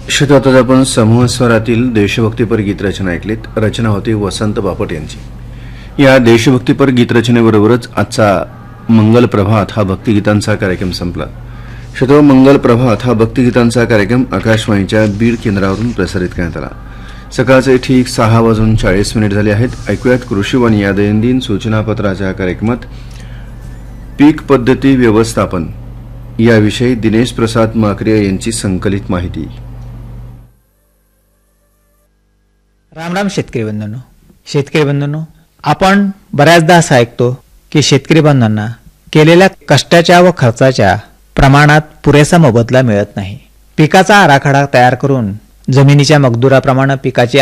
श्रोते, आपण समूह स्वरातील देशभक्तीपर गीतरचना ऐकलीत. रचना होती वसंत बापट यांची. या देशभक्तीपर गीतरचनेबरोबरच आजचा मंगल प्रभात हा भक्तिगीतांचा कार्यक्रम संपला. श्रोते, मंगल प्रभात हा भक्तिगीतांचा कार्यक्रम आकाशवाणीच्या बीड केंद्रावरून प्रसारित करण्यात आला. सकाळचे ठीक 6:40 झाले आहेत. ऐकूयात कृषीवाणी या दैनंदिन सूचनापत्राच्या कार्यक्रमात पीक पद्धती व्यवस्थापन याविषयी दिनेश प्रसाद माकरे यांची संकलित माहिती. रामराम शेतकरी बंधूंनो, आपण बऱ्याचदा असं ऐकतो की शेतकरी बंधूंना केलेल्या कष्टाच्या व खर्चाच्या प्रमाणात पुरेसा मोबदला मिळत नाही. पिकाचा आराखडा तयार करून जमिनीच्या मजदुराप्रमाणे पिकाची